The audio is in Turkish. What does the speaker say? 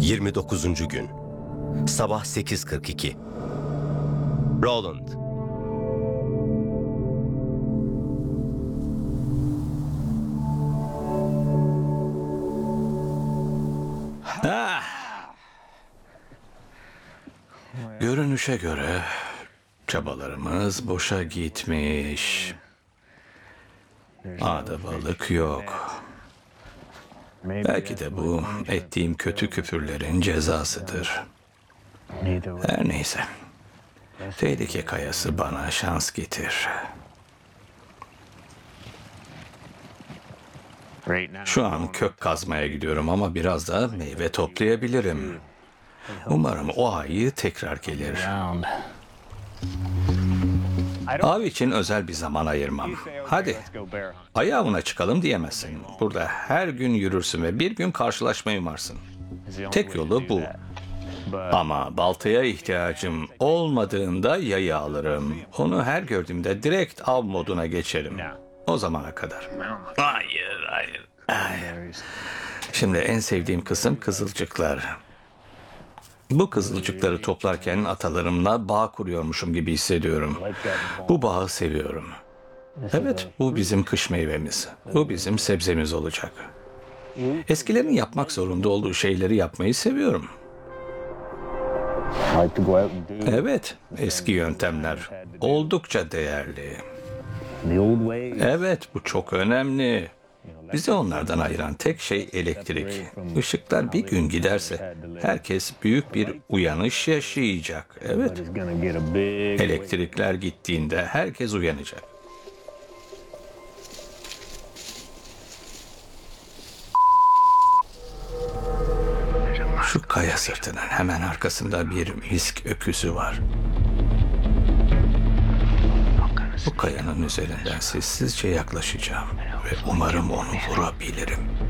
29. gün. Sabah 8:42. Roland. Görünüşe göre çabalarımız boşa gitmiş. Ağda balık yok. Belki de bu ettiğim kötü küfürlerin cezasıdır. Her neyse. Tehlike kayası bana şans getir. Şu an kök kazmaya gidiyorum ama biraz da meyve toplayabilirim. Umarım o ayı tekrar gelir. Av için özel bir zaman ayırmam. Hadi, ayı avına çıkalım diyemezsin. Burada her gün yürürsün ve bir gün karşılaşmayı umarsın. Tek yolu bu. Ama baltaya ihtiyacım olmadığında yayı alırım. Onu her gördüğümde direkt av moduna geçerim. O zamana kadar. Hayır. Şimdi en sevdiğim kısım kızılcıklar. Bu kızılcıkları toplarken atalarımla bağ kuruyormuşum gibi hissediyorum. Bu bağı seviyorum. Evet, bu bizim kış meyvemiz. Bu bizim sebzemiz olacak. Eskilerin yapmak zorunda olduğu şeyleri yapmayı seviyorum. Evet, eski yöntemler oldukça değerli. Evet, bu çok önemli. Bizi onlardan ayıran tek şey elektrik. Işıklar bir gün giderse herkes büyük bir uyanış yaşayacak. Evet. Elektrikler gittiğinde herkes uyanacak. Şu kaya sırtının hemen arkasında bir misk öküzü var. Bu kayanın üzerinden sessizce yaklaşacağım ve umarım onu vurabilirim.